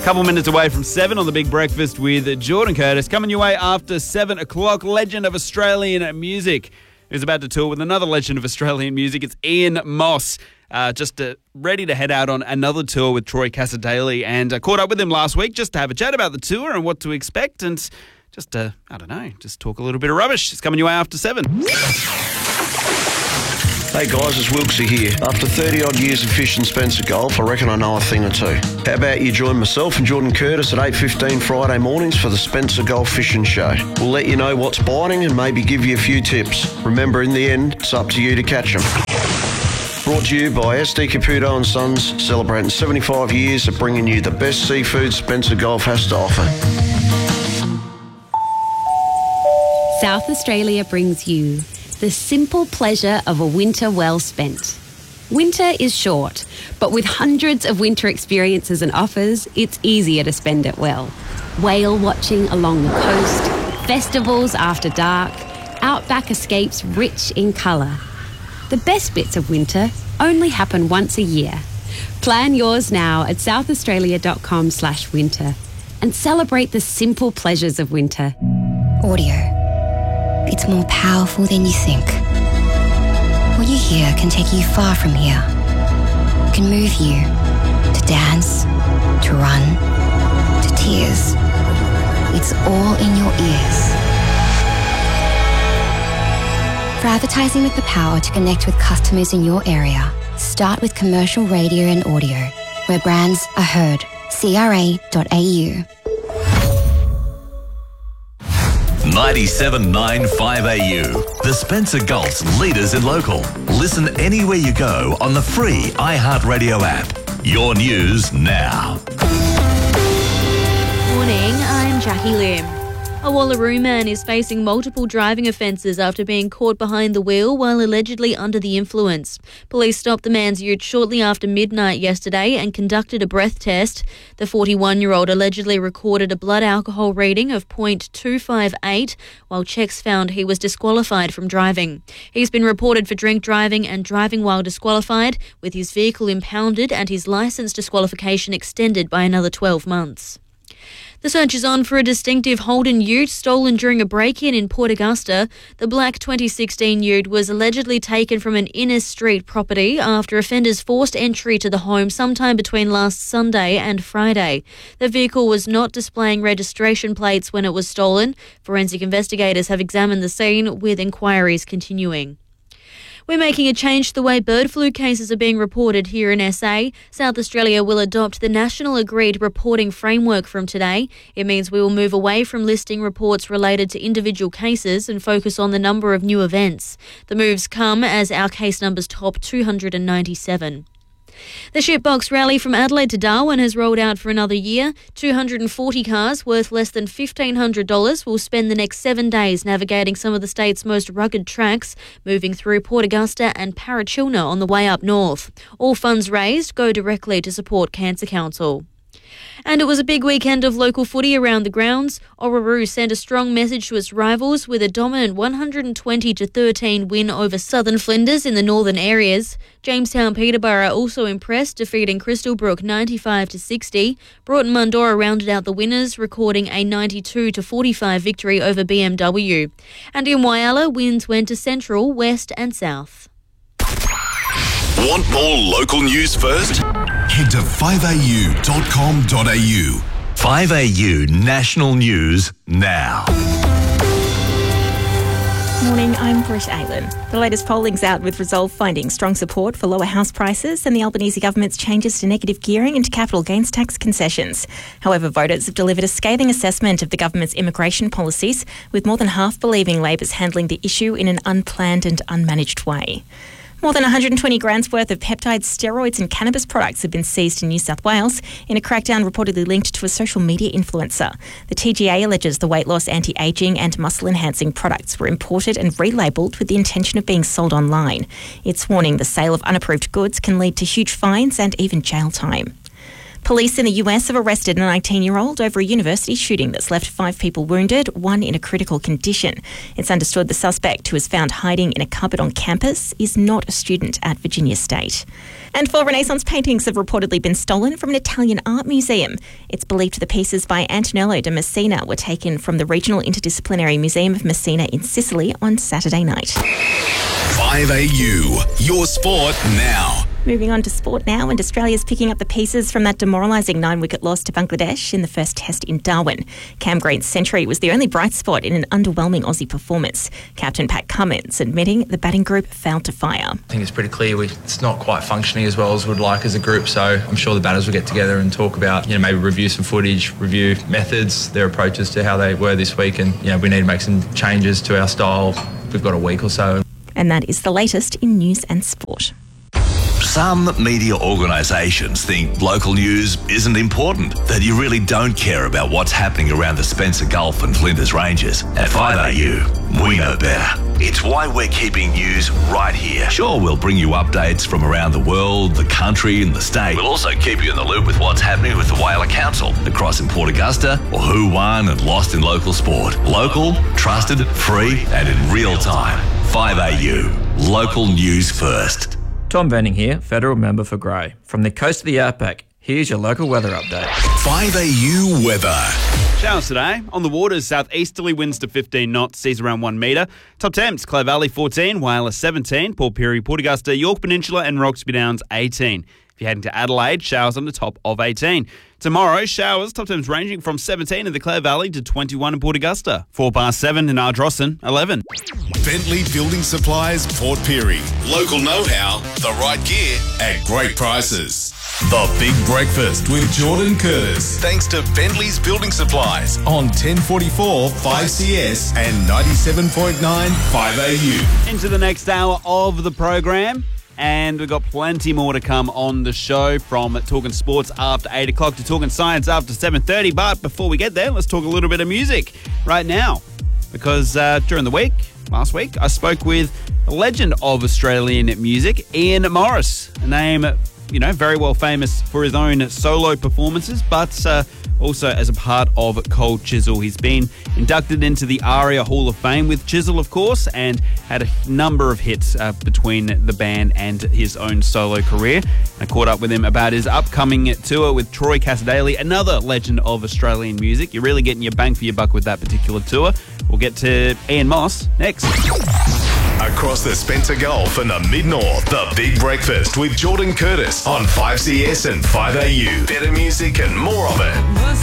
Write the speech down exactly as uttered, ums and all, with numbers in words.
couple minutes away from seven on the Big Breakfast with Jordan Curtis. Coming your way after seven o'clock, legend of Australian music is about to tour with another legend of Australian music. It's Ian Moss, uh, just uh, ready to head out on another tour with Troy Cassar-Daley, and uh, caught up with him last week just to have a chat about the tour and what to expect, and just, uh, I don't know, just talk a little bit of rubbish. It's coming your way after seven. Hey guys, it's Wilksy here. After thirty odd years of fishing Spencer Gulf, I reckon I know a thing or two. How about you join myself and Jordan Curtis at eight fifteen Friday mornings for the Spencer Gulf Fishing Show. We'll let you know what's biting and maybe give you a few tips. Remember, in the end, it's up to you to catch them. Brought to you by S D Caputo and Sons, celebrating seventy-five years of bringing you the best seafood Spencer Gulf has to offer. South Australia brings you the simple pleasure of a winter well spent. Winter is short, but with hundreds of winter experiences and offers, it's easier to spend it well. Whale watching along the coast, festivals after dark, outback escapes rich in colour. The best bits of winter only happen once a year. Plan yours now at southaustralia.com slash winter and celebrate the simple pleasures of winter. Audio. It's more powerful than you think. What you hear can take you far from here. It can move you to dance, to run, to tears. It's all in your ears. For advertising with the power to connect with customers in your area, start with commercial radio and audio, where brands are heard. C R A dot A U. ninety-seven point nine five A U, the Spencer Gulf's leaders in local. Listen anywhere you go on the free iHeartRadio app. Your news now. Morning, I'm Jackie Lim. A Wallaroo man is facing multiple driving offences after being caught behind the wheel while allegedly under the influence. Police stopped the man's ute shortly after midnight yesterday and conducted a breath test. The forty-one-year-old allegedly recorded a blood alcohol reading of point two five eight, while checks found he was disqualified from driving. He's been reported for drink driving and driving while disqualified, with his vehicle impounded and his licence disqualification extended by another twelve months. The search is on for a distinctive Holden ute stolen during a break-in in Port Augusta. The black twenty sixteen ute was allegedly taken from an Innes Street property after offenders forced entry to the home sometime between last Sunday and Friday. The vehicle was not displaying registration plates when it was stolen. Forensic investigators have examined the scene, with inquiries continuing. We're making a change to the way bird flu cases are being reported here in S A. South Australia will adopt the National Agreed Reporting Framework from today. It means we will move away from listing reports related to individual cases and focus on the number of new events. The moves come as our case numbers top two hundred ninety-seven. The Shipbox Rally from Adelaide to Darwin has rolled out for another year. two hundred forty cars worth less than fifteen hundred dollars will spend the next seven days navigating some of the state's most rugged tracks, moving through Port Augusta and Parachilna on the way up north. All funds raised go directly to support Cancer Council. And it was a big weekend of local footy around the grounds. Orroroo sent a strong message to its rivals with a dominant one hundred twenty to thirteen win over Southern Flinders in the northern areas. Jamestown Peterborough also impressed, defeating Crystal Brook ninety-five to sixty. Broughton Mundora rounded out the winners, recording a ninety-two to forty-five victory over B M W. And in Whyalla, wins went to Central, West and South. Want more local news first? Head to five a u dot com dot a u. five A U National News now. Morning, I'm Britt Aylan. The latest polling's out, with Resolve finding strong support for lower house prices and the Albanese government's changes to negative gearing and capital gains tax concessions. However, voters have delivered a scathing assessment of the government's immigration policies, with more than half believing Labor's handling the issue in an unplanned and unmanaged way. More than one hundred twenty grams worth of peptides, steroids and cannabis products have been seized in New South Wales in a crackdown reportedly linked to a social media influencer. The T G A alleges the weight loss, anti-ageing and muscle-enhancing products were imported and relabelled with the intention of being sold online. It's warning the sale of unapproved goods can lead to huge fines and even jail time. Police in the U S have arrested a nineteen-year-old over a university shooting that's left five people wounded, one in a critical condition. It's understood the suspect, who was found hiding in a cupboard on campus, is not a student at Virginia State. And four Renaissance paintings have reportedly been stolen from an Italian art museum. It's believed the pieces by Antonello de Messina were taken from the Regional Interdisciplinary Museum of Messina in Sicily on Saturday night. five A U, your sport now. Moving on to sport now, and Australia's picking up the pieces from that demoralising nine-wicket loss to Bangladesh in the first test in Darwin. Cam Green's century was the only bright spot in an underwhelming Aussie performance. Captain Pat Cummins admitting the batting group failed to fire. I think it's pretty clear we, it's not quite functioning as well as we'd like as a group, so I'm sure the batters will get together and talk about, you know, maybe review some footage, review methods, their approaches to how they were this week, and, you know, we need to make some changes to our style. We've got a week or so. And that is the latest in news and sport. Some media organisations think local news isn't important, that you really don't care about what's happening around the Spencer Gulf and Flinders Ranges. At five A U, we know better. It's why we're keeping news right here. Sure, we'll bring you updates from around the world, the country and the state. We'll also keep you in the loop with what's happening with the Whaler Council across in Port Augusta, or who won and lost in local sport. Local, trusted, free and in real time. five A U, local news first. Tom Benning here, Federal Member for Grey. From the coast of the Outback, here's your local weather update. five A U weather. Showers today. On the waters, southeasterly winds to fifteen knots, seas around one metre. Top temps, Clare Valley fourteen, Whaler seventeen, Port Pirie, Port Augusta, York Peninsula and Roxby Downs eighteen. If you're heading to Adelaide, showers on the top of eighteen. Tomorrow, showers, top temps ranging from seventeen in the Clare Valley to twenty-one in Port Augusta. Four past seven in Ardrossan, eleven. Bentley Building Supplies, Port Pirie. Local know-how, the right gear at great prices. The Big Breakfast with Jordan Curtis. Thanks to Bentley's Building Supplies on ten forty-four five C S and ninety-seven point nine five A U. Into the next hour of the program. And we've got plenty more to come on the show, from talking sports after eight o'clock to talking science after seven thirty. But before we get there, let's talk a little bit of music right now. Because uh, during the week, last week, I spoke with a legend of Australian music, Ian Morris. A name, you know, very well famous for his own solo performances, but uh, also as a part of Cold Chisel. He's been inducted into the ARIA Hall of Fame with Chisel, of course, and had a number of hits uh, between the band and his own solo career. I caught up with him about his upcoming tour with Troy Cassar-Daley, another legend of Australian music. You're really getting your bang for your buck with that particular tour. We'll get to Ian Moss next. Across the Spencer Gulf and the Mid-North, the Big Breakfast with Jordan Curtis on five C S and five A U. Better music and more of it.